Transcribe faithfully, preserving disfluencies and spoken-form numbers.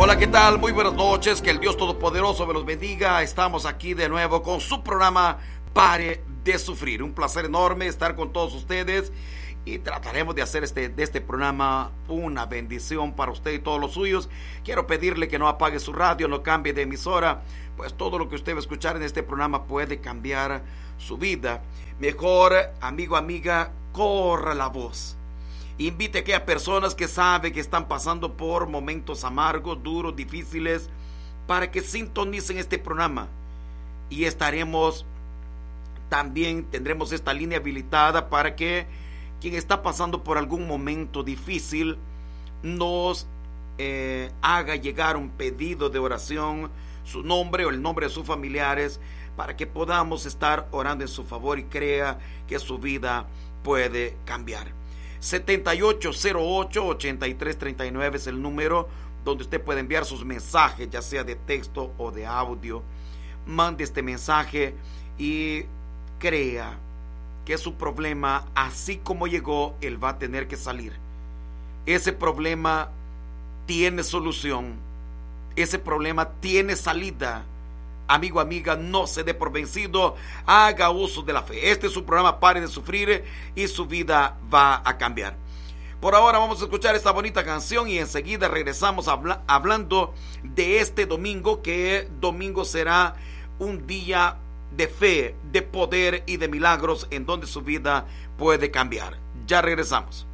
Hola, ¿qué tal? Muy buenas noches, que el Dios Todopoderoso me los bendiga. Estamos aquí de nuevo con su programa Pare de Sufrir. Un placer enorme estar con todos ustedes y trataremos de hacer este, de este programa una bendición para usted y todos los suyos. Quiero pedirle que no apague su radio, no cambie de emisora, pues todo lo que usted va a escuchar en este programa puede cambiar su vida. Mejor, amigo, amiga, corra la voz. Invite a aquellas personas que sabe que están pasando por momentos amargos, duros, difíciles, para que sintonicen este programa. Y estaremos, también tendremos esta línea habilitada para que quien está pasando por algún momento difícil nos eh, haga llegar un pedido de oración, su nombre o el nombre de sus familiares, para que podamos estar orando en su favor y crea que su vida puede cambiar. setenta y ocho cero ocho, ochenta y tres treinta y nueve es el número donde usted puede enviar sus mensajes, ya sea de texto o de audio. Mande este mensaje y crea que su problema, así como llegó, él va a tener que salir. Ese problema tiene solución. Ese problema tiene salida. Amigo, amiga, no se dé por vencido, haga uso de la fe. Este es su programa Pare de Sufrir y su vida va a cambiar. Por ahora vamos a escuchar esta bonita canción y enseguida regresamos habla- hablando de este domingo, que domingo será un día de fe, de poder y de milagros en donde su vida puede cambiar. Ya regresamos.